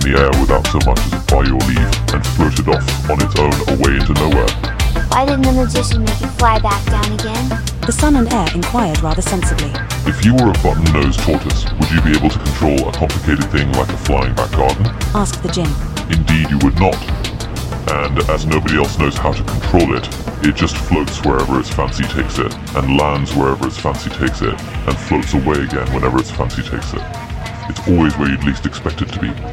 the air without so much as by your leave, and floated off on its own away into nowhere. Why didn't the magician make it fly back down again? The Son and Air inquired rather sensibly. If you were a button-nosed tortoise, would you be able to control a complicated thing like a flying back garden? Asked the Jinn. Indeed you would not. And as nobody else knows how to control it, it just floats wherever its fancy takes it, and lands wherever its fancy takes it, and floats away again whenever its fancy takes it. It's always where you'd least expect it to be.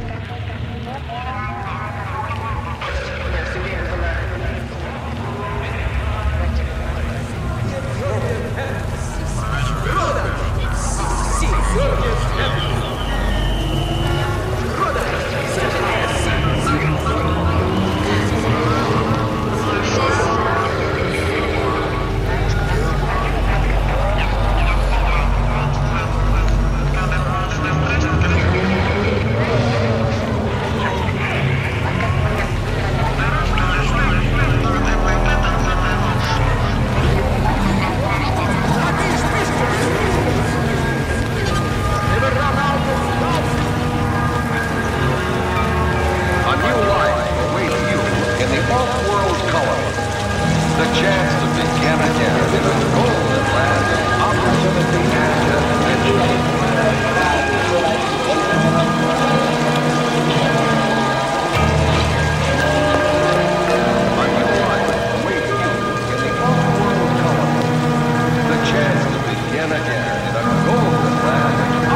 chance to begin again in a golden land of opportunity and adventure.